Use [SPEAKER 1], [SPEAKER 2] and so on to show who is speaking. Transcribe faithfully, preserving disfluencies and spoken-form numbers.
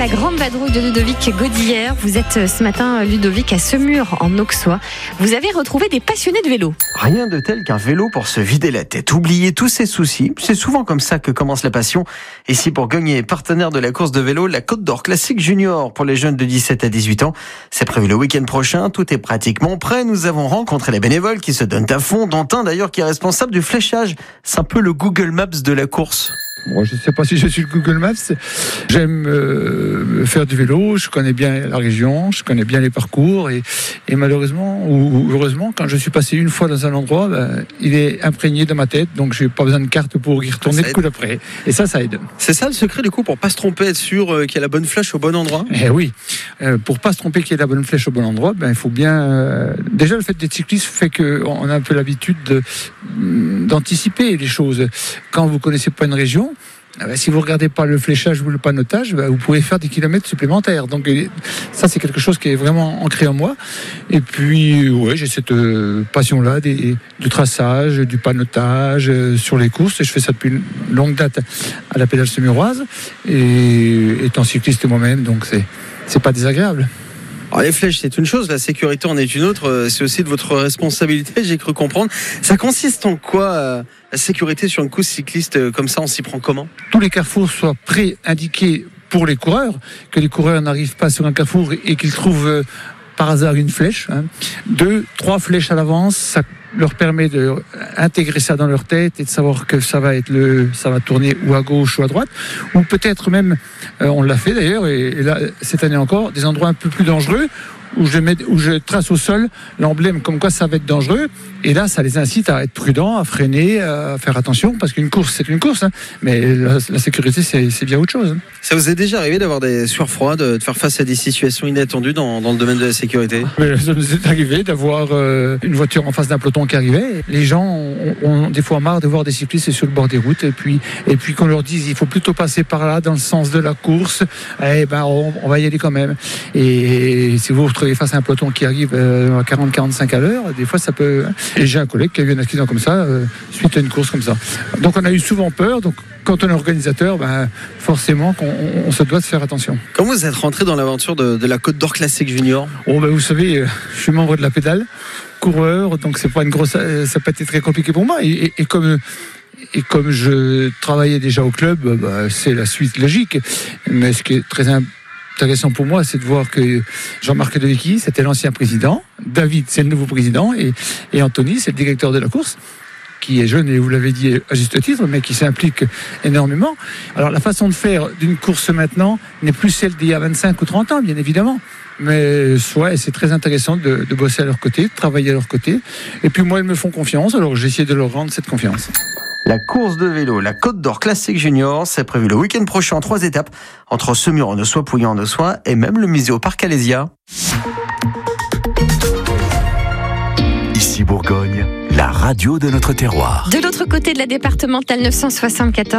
[SPEAKER 1] La grande vadrouille de Ludovic Godillère. Vous êtes ce matin, Ludovic, à Semur, en Auxois. Vous avez retrouvé des passionnés de vélo.
[SPEAKER 2] Rien de tel qu'un vélo pour se vider la tête, oublier tous ses soucis. C'est souvent comme ça que commence la passion. Ici, Bourgogne est partenaire de la course de vélo, la Côte d'Or Classique Junior pour les jeunes de dix-sept à dix-huit ans. C'est prévu le week-end prochain. Tout est pratiquement prêt. Nous avons rencontré les bénévoles qui se donnent à fond, dont un d'ailleurs qui est responsable du fléchage. C'est un peu le Google Maps de la course.
[SPEAKER 3] Bon, je ne sais pas si je suis le Google Maps. J'aime euh, faire du vélo, je connais bien la région, je connais bien les parcours et, et malheureusement ou heureusement, quand je suis passé une fois dans un endroit, ben, il est imprégné dans ma tête, donc je n'ai pas besoin de carte pour y retourner le coup d'après. Et ça, ça aide.
[SPEAKER 2] C'est ça le secret du coup pour pas se tromper, être sûr euh, qu'il y a la bonne flèche au bon endroit.
[SPEAKER 3] Eh oui, euh, pour pas se tromper qu'il y ait la bonne flèche au bon endroit, ben il faut bien. Euh, déjà le fait d'être cycliste fait qu'on a un peu l'habitude de, d'anticiper les choses. Quand vous connaissez pas une région, si vous ne regardez pas le fléchage ou le panotage, vous pouvez faire des kilomètres supplémentaires. Donc ça, c'est quelque chose qui est vraiment ancré en moi. Et puis, ouais, j'ai cette passion-là des, du traçage, du panotage euh, sur les courses. Et je fais ça depuis une longue date à la pédale semuroise. Et étant cycliste moi-même, donc c'est, c'est pas désagréable.
[SPEAKER 2] Alors les flèches, c'est une chose, la sécurité en est une autre. C'est aussi de votre responsabilité, j'ai cru comprendre. Ça consiste en quoi, la sécurité sur une course cycliste comme ça, on s'y prend comment ?
[SPEAKER 3] Tous les carrefours soient pré-indiqués pour les coureurs, que les coureurs n'arrivent pas sur un carrefour et qu'ils trouvent par hasard une flèche. Hein. Deux, trois flèches à l'avance, ça leur permet d'intégrer ça dans leur tête et de savoir que ça va être le, ça va tourner ou à gauche ou à droite, ou peut-être même, euh, on l'a fait d'ailleurs, et, et là cette année encore, des endroits un peu plus dangereux où je mets, où je trace au sol l'emblème comme quoi ça va être dangereux, et là ça les incite à être prudents, à freiner, à faire attention, parce qu'une course c'est une course, hein, mais la, la sécurité c'est, c'est bien autre chose. Hein.
[SPEAKER 2] Ça vous est déjà arrivé d'avoir des sueurs froides, de faire face à des situations inattendues dans, dans le domaine de la sécurité ?
[SPEAKER 3] Oui, ça nous est arrivé d'avoir euh, une voiture en face d'un peloton qui arrivait. Les gens ont, ont des fois marre de voir des cyclistes sur le bord des routes, et puis, et puis qu'on leur dise il faut plutôt passer par là dans le sens de la course, eh ben on, on va y aller quand même. Et, et si vous vous retrouvez face à un peloton qui arrive euh, à quarante à quarante-cinq à l'heure, des fois ça peut... Et j'ai un collègue qui a eu un accident comme ça, euh, suite à une course comme ça. Donc on a eu souvent peur, donc quand on est organisateur, ben, forcément qu'on on, on se doit de faire attention.
[SPEAKER 2] Comment vous êtes rentré dans l'aventure de, de la Côte d'Or Classique Junior ?
[SPEAKER 3] Oh, ben, vous savez, euh, je suis membre de la pédale, coureur, donc c'est pas une grosse, euh, ça n'a pas été très compliqué pour moi. Et, et, et comme... Et comme je travaillais déjà au club, bah, c'est la suite logique. Mais ce qui est très intéressant pour moi, c'est de voir que Jean-Marc Devecchi, c'était l'ancien président, David, c'est le nouveau président, et, et Anthony, c'est le directeur de la course, qui est jeune, et vous l'avez dit à juste titre, mais qui s'implique énormément. Alors la façon de faire d'une course maintenant n'est plus celle d'il y a vingt-cinq ou trente ans, bien évidemment. Mais ouais, c'est très intéressant de, de bosser à leur côté, de travailler à leur côté. Et puis moi, ils me font confiance, alors j'essaie de leur rendre cette confiance.
[SPEAKER 2] La course de vélo, la Côte d'Or Classique Junior, c'est prévu le week-end prochain en trois étapes, entre Semur en Auxois, Pouillan en Auxois et même le musée au Parc Alésia.
[SPEAKER 4] Ici Bourgogne, la radio de notre terroir.
[SPEAKER 1] De l'autre côté de la départementale neuf cent soixante-quatorze,